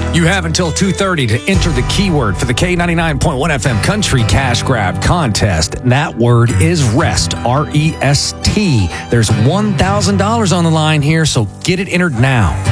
You have until 2:30 to enter the keyword for the K99.1 FM Country Cash Grab contest. And that word is REST, R-E-S-T. There's $1,000 on the line here, so get it entered now.